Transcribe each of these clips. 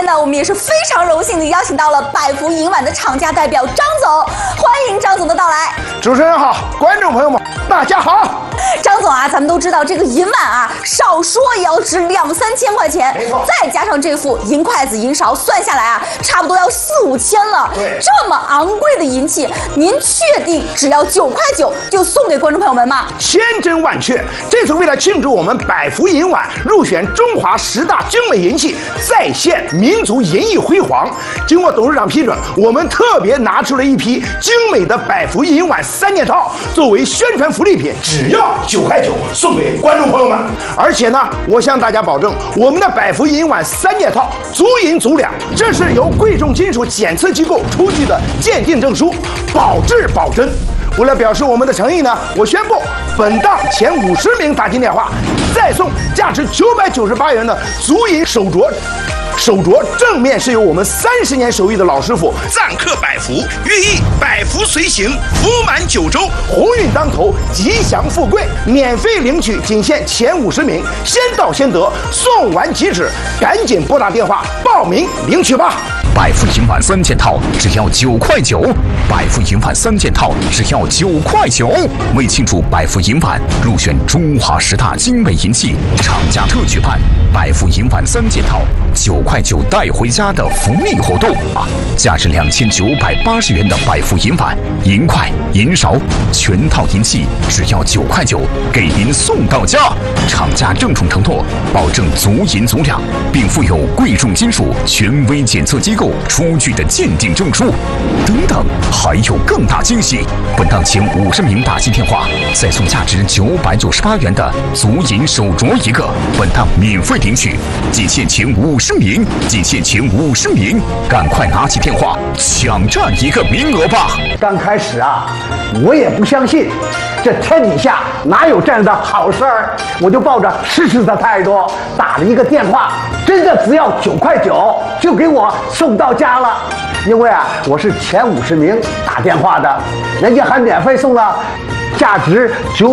呢，我们也是非常荣幸的邀请到了百福银碗的厂家代表张总，欢迎张总的到来。 主持人好，观众朋友们大家好。 张总啊，咱们都知道这个银碗啊，少说也要值2、3千块钱， 没错， 再加上这副银筷子、银勺，算下来啊，差不多要4、5千了。 对， 这么昂贵的银器，您确定只要9块9就送给观众朋友们吗？ 千真万确，这次为了庆祝我们百福银碗入选中华10大精美银器，再现民族银艺辉煌，经过董事长批准，我们特别拿出了一批精美的百福银碗3件套，作为宣传福利品，只要9块9送给观众朋友们。而且呢，我向大家保证，我们的百福银碗3件套足银足两，这是由贵重金属检测机构出具的鉴定证书，保质保真。为了表示我们的诚意呢，我宣布本档前50名打进电话，再送价值998元的足银手镯。手镯正面是由我们30年手艺的老师傅赞刻百福，寓意百福随行，福满9州，鸿运当头，吉祥富贵。免费领取，仅限前50名，先到先得，送完即止，赶紧拨打电话报名领取吧。 百福银碗3件套只要9块9，百福银碗3件套只要9块9。为庆祝百福银碗入选中华10大精美银器，厂家特举办百福银碗3件套9块9带回家的福利活动啊！价值2980元的百福银碗、银筷、银勺全套银器只要9块9，给您送到家。厂家郑重承诺，保证足银足两，并附有贵重金属权威检测机构出具的鉴定证书。等等，还有更大惊喜！本档前50名打进电话，再送价值998元的足银手镯一个，本档免费领取，仅限前50名，仅限前50名，赶快拿起电话抢占一个名额吧！ 刚开始啊，我也不相信，这天底下哪有这样的好事儿，我就抱着试试的态度打了一个电话，真的只要9块9就给我送到家了。因为啊，我是前50名打电话的，人家还免费送了价值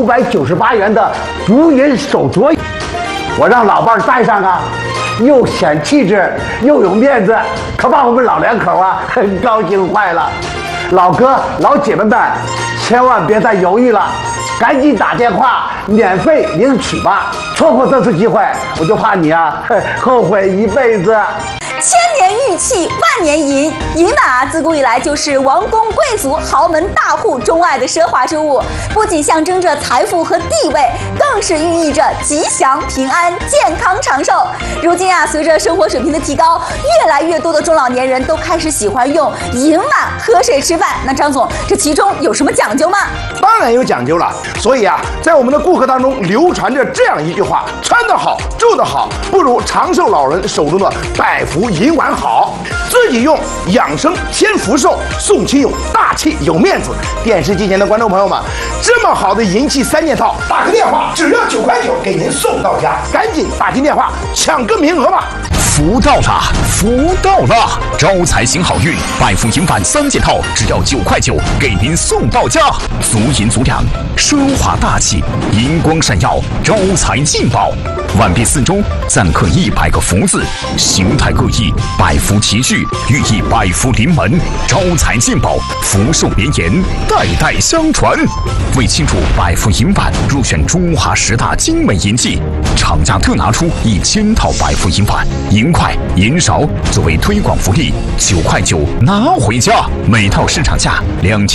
998元的足银手镯，我让老伴儿戴上啊，又显气质又有面子，可把我们老两口啊很高兴坏了。老哥老姐们们，千万别再犹豫了，赶紧打电话免费领取吧！错过这次机会，我就怕你啊后悔一辈子。 千年玉器，万年银。银碗啊，自古以来就是王公贵族、豪门大户钟爱的奢华之物，不仅象征着财富和地位，更是寓意着吉祥、平安、健康、长寿。如今啊，随着生活水平的提高，越来越多的中老年人都开始喜欢用银碗喝水吃饭。那张总，这其中有什么讲究吗？ 当然有讲究了。所以啊，在我们的顾客当中流传着这样一句话：穿得好，住得好，不如长寿老人手中的百福银碗好。自己用养生添福寿，送亲友大气有面子。电视机前的观众朋友们，这么好的银器3件套，打个电话只要9块9，给您送到家，赶紧打进电话抢个名额吧。 福到了，福到了！招财行好运，百福银碗3件套只要9块9，给您送到家。足银足两，奢华大气，银光闪耀，招财进宝。碗壁4周錾刻100个福字，形态各异，百福齐聚，寓意百福临门，招财进宝，福寿绵延，代代相传。为庆祝百福银碗入选中华10大精美银器，厂家特拿出1000套百福银碗、银筷、银勺作为推广福利，9块9拿回家，每套市场价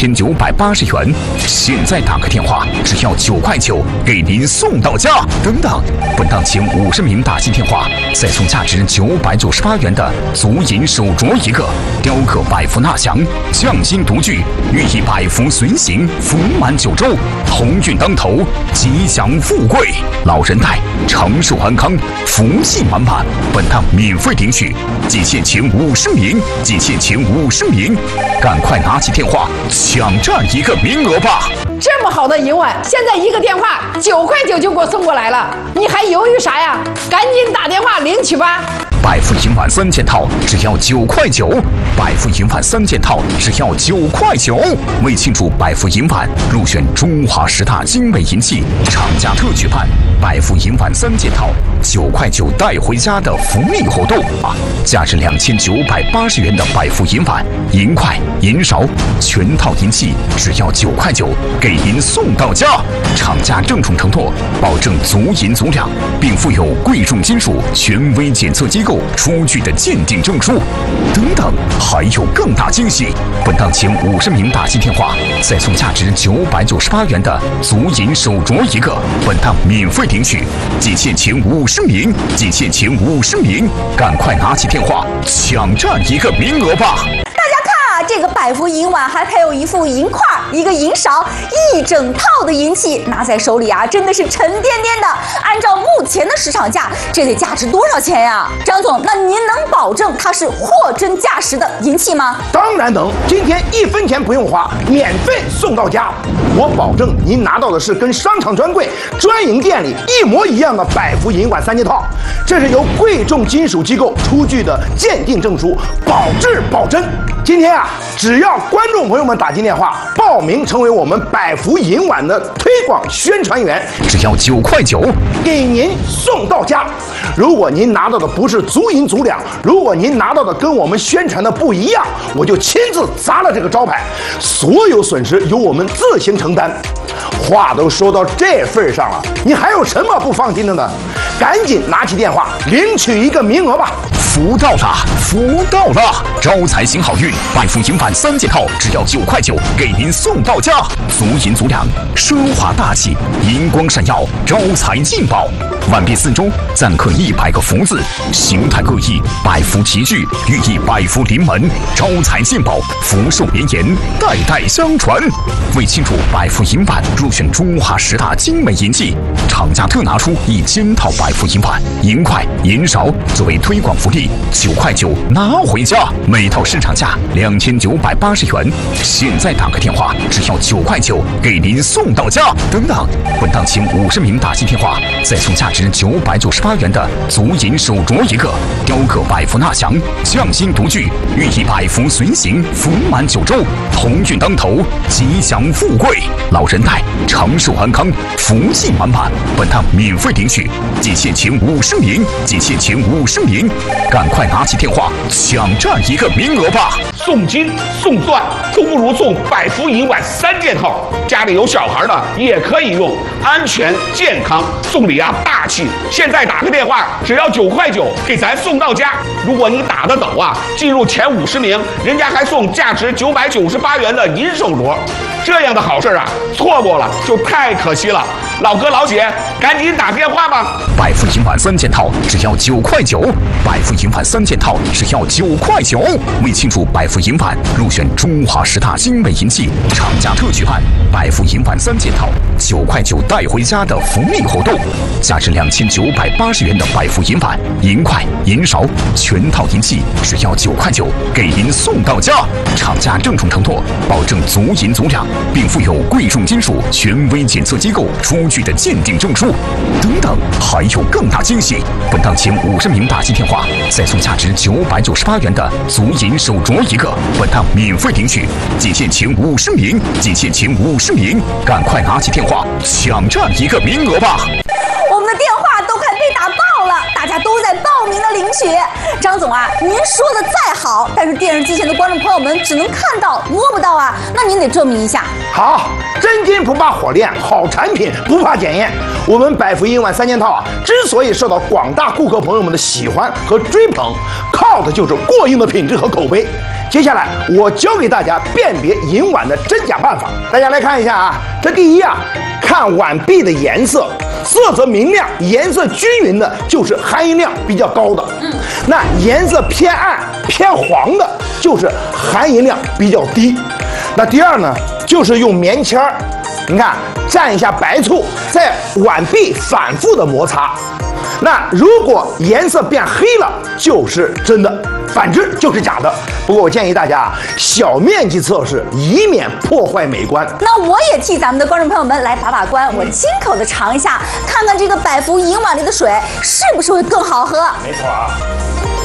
2980元。现在打个电话，只要9块9，给您送到家。等等，本档前50名打进电话，再送价值998元的足银手镯一个，雕刻百福纳祥，匠心独具，寓意百福随行，福满9州，鸿运当头，吉祥富贵。老人戴，长寿安康，福气满满。本档免费领取，仅限前50名，仅限前50名，赶快拿起电话抢占一个名额吧！ 这么好的银碗，现在一个电话9块9就给我送过来了，你还犹豫啥呀？赶紧打电话领取吧！ 百福银碗3件套只要9块9，百福银碗3件套只要9块9。为庆祝百福银碗入选中华10大精美银器，厂家特举办百福银碗3件套9块9带回家的福利活动啊！价值2980元的百福银碗、银筷、银勺全套银器只要9块9，给您送到家。厂家郑重承诺，保证足银足两，并附有贵重金属权威检测机构出具的鉴定证书。等等，还有更大惊喜！本档前50名打进电话，再送价值998元的足银手镯1个，本档免费领取。仅限前50名，仅限前50名，赶快拿起电话抢占一个名额吧！ 大家看啊，这个百福银碗还配有一副银筷、一个银勺，一整套的银器，拿在手里啊，真的是沉甸甸的。按照目前的市场价，这得价值多少钱呀？张总，那您能保证它是货真价实的银器吗？ 当然能，今天1分钱不用花，免费送到家。我保证您拿到的是跟商场专柜、专营店里一模一样的百福银碗3件套，这是由贵重金属机构出具的鉴定证书，保质保真。今天啊，只要观众朋友们打进电话报名成为我们百福银碗的推广宣传员， 只要9块9， 给您送到家。如果您拿到的不是足银足两，如果您拿到的跟我们宣传的不一样，我就亲自砸了这个招牌，所有损失由我们自行承担。话都说到这份上了，你还有什么不放心的呢？赶紧拿起电话领取一个名额吧！ 福到了，福到了！招财行好运，百福银碗3件套只要9块9，给您送到家。足银足两，奢华大气，银光闪耀，招财进宝。碗壁4周錾刻100个福字，形态各异，百福齐聚，寓意百福临门，招财进宝，福寿绵延，代代相传。为庆祝百福银碗入选中华10大精美银器，厂家特拿出1000套百福银碗、银筷、银勺作为推广福利，9块9拿回家，每套市场价2980元，现在打个电话，只要9块9，给您送到家。等等，本档前50名打进电话，再送价值998元的足银手镯1个，雕刻百福纳祥，匠心独具，寓意百福随行，福满9州，鸿运当头，吉祥富贵，老人带，长寿安康，福气满满。本档免费领取，仅限前50名，仅限前50名，赶快拿起电话抢占一个名额吧！ 送金送钻都不如送百福银碗3件套，家里有小孩的也可以用，安全健康，送礼啊大气。现在打个电话，只要9块9，给咱送到家。如果你打得抖啊，进入前50名，人家还送价值998元的银手镯。这样的好事啊，错过了就太可惜了。老哥老姐，赶紧打电话吧！ 百福银碗3件套只要9块9，百福银碗3件套只要9块9。为庆祝百福银碗入选中华10大精美银器，厂家特举办百福银碗3件套9块9带回家的福利活动，价值2980元的百福银碗、银筷、银勺全套银器只要9块9，给您送到家。厂家郑重承诺，保证足银足两，并附有贵重金属权威检测机构出具的鉴定证书。等等，还有更大惊喜！本档前50名打进电话，再送价值998元的足银手镯1个，本档免费领取。仅限前50名，仅限前50名，赶快拿起电话抢占一个名额吧！ 我们的电话都快被打爆了，大家都在报名的领取。张总啊，您说的再好，但是电视机前的观众朋友们只能看到摸不到啊，那您得证明一下。 好，真金不怕火炼，好产品不怕检验。我们百福银碗3件套啊，之所以受到广大顾客朋友们的喜欢和追捧，靠的就是过硬的品质和口碑。接下来我教给大家辨别银碗的真假办法，大家来看一下啊。这第一啊，看碗壁的颜色，色泽明亮、颜色均匀的，就是含银量比较高的。那颜色偏暗、偏黄的，就是含银量比较低。那第二呢，就是用棉签儿，你看蘸一下白醋，在碗壁反复的摩擦。那如果颜色变黑了，就是真的，反之就是假的。不过我建议大家小面积测试，以免破坏美观。 那我也替咱们的观众朋友们来把把关，我亲口的尝一下，看看这个百福银碗里的水是不是会更好喝。 没错啊。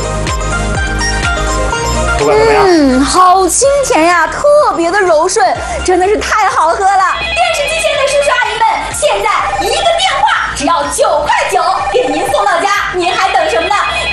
口感怎么样？ 好清甜呀，特别的柔顺，真的是太好喝了。电视机前的叔叔阿姨们，现在一个电话只要9.9块，给您送到家，您还等什么呢？